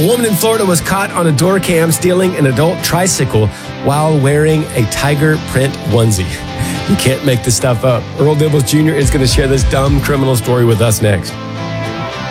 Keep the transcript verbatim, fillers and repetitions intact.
A woman in Florida was caught on a door cam stealing an adult tricycle while wearing a tiger print onesie. You can't make this stuff up. Earl Dibbles Junior is going to share this dumb criminal story with us next.